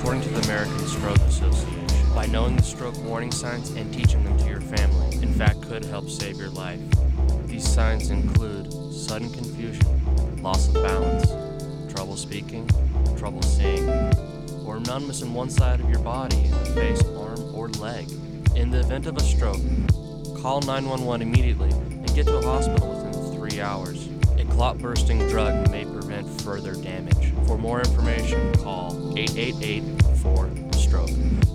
according to the American Stroke Association. By knowing the stroke warning signs and teaching them to your family, in fact, could help save your life. These signs include sudden confusion, loss of balance, trouble speaking, trouble seeing, or numbness in one side of your body, in the face, arm, or leg. In the event of a stroke, call 911 immediately and get to a hospital within 3 hours. A clot-bursting drug may prevent further damage. For more information, call 888-4-STROKE.